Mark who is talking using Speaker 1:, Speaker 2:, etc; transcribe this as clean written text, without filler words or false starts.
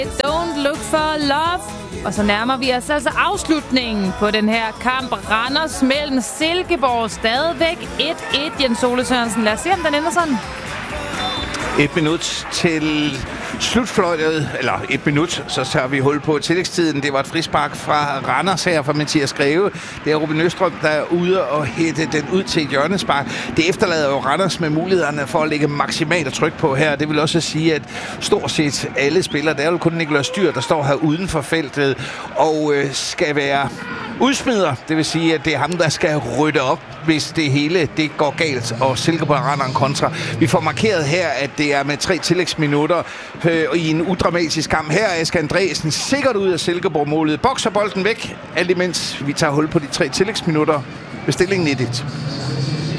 Speaker 1: Don't Look for Love. Og så nærmer vi os altså afslutningen på den her kamp. Randers mellem Silkeborg stadigvæk 1-1. Jens Ole Sørensen, lad os se, om den ender sådan.
Speaker 2: 1 minut til slutfløjtet, eller 1 minut, så tager vi hul på tillægstiden. Det var et frispark fra Randers her fra Mathias Greve. Det er Ruben Østrøm, der er ude og hætte den ud til et hjørnespark. Det efterlader jo Randers med mulighederne for at lægge maksimalt tryk på her. Det vil også sige, at stort set alle spillere, der er jo kun Nikolaj Styr, der står her uden for feltet og skal være udsmider. Det vil sige, at det er ham, der skal rydde op, hvis det hele det går galt, og Silkeborg render en kontra. Vi får markeret her, at det er med 3 tillægsminutter i en udramatisk kamp. Her er Asger Andresen sikkert ud af Silkeborg-målet. Bokser bolden væk, alt imens vi tager hul på de 3 tillægsminutter ved stillingen 1-1.